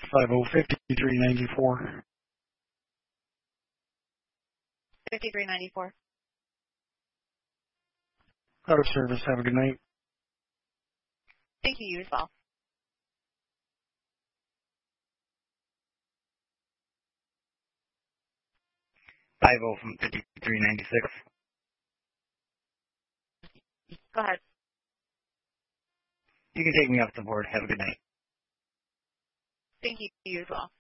505394. 5394. Out of service. Have a good night. Thank you, you as well. 50 from 5396. Go ahead. You can take me off the board. Have a good night. Thank you, you as well.